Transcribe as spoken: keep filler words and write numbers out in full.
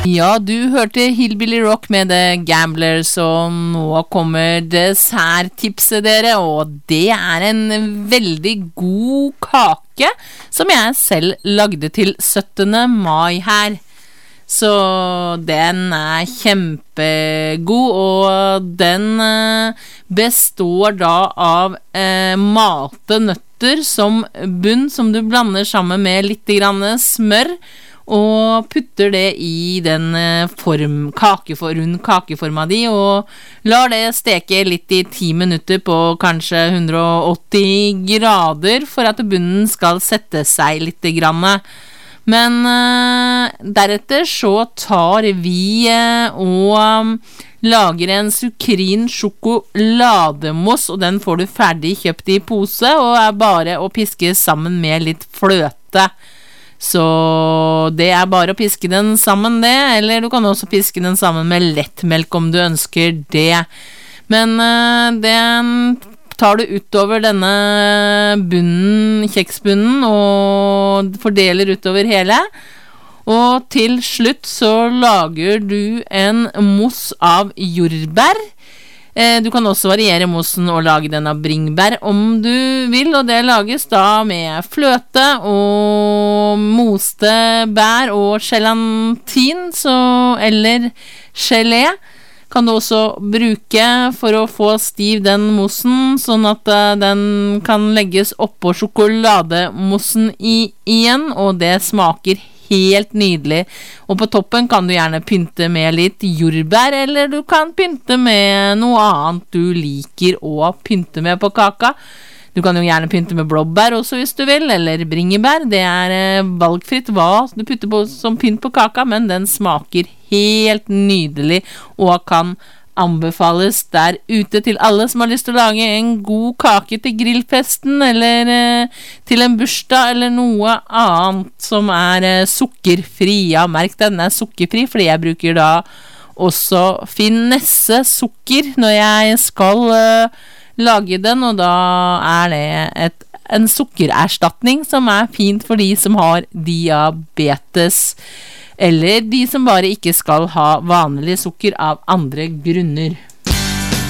Ja, du hørte Hillbilly Rock med The Gamblers, og nå kommer desserttipset dere, og det er en veldig god kake som jeg selv lagde til syttende mai her. Så den er kjempegod, og den består da av eh, malte nøtter som bunn, som du blander sammen med litt grann smør, og putter det i den form, kakeform, rund kakeforma di, og lar det steke litt i ti minutter på kanskje hundre og åtti grader, for at bunnen skal sette seg litt grann. Men uh, deretter så tar vi uh, og um, lager en sukrin sjokolademos, og den får du ferdig kjøpt i pose, og er bare å piske sammen med litt fløte. Så det er bare å piske den sammen det, eller du kan også piske den sammen med lettmelk om du ønsker det. Men uh, den tar du utover denne bunnen, kjeksbunnen, og fordeler utover hele. Og til slutt så lager du en mousse av jordbær. Du kan også variere moussen og lage den av bringebær om du vil, og det lages da med fløte og moste bær og gelatin, så, eller gelé kan du også bruke for å få stiv den moussen, sånn at den kan legges oppå sjokolademoussen i, igjen, og det smaker helt nydelig. Og på toppen kan du gjerne pynte med litt jordbær, eller du kan pynte med noe annet du liker å pynte med på kaka. Du kan jo gjerne pynte med blåbær også hvis du vil, eller bringebær. Det er valgfritt hva du putter på som pynt på kaka, men den smaker helt nydelig og kan anbefales der ute til alle som har lyst til å lage en god kake til grillfesten, eller eh, til en bursdag, eller noe annet som er eh, sukkerfri. Ja, merk den er sukkerfri, fordi jeg bruker da også finesse sukker når jeg skal eh, lage den, og da er det et, en sukkererstatning som er fint for de som har diabetes, eller de som bare ikke skal ha vanlig sukker av andre grunner.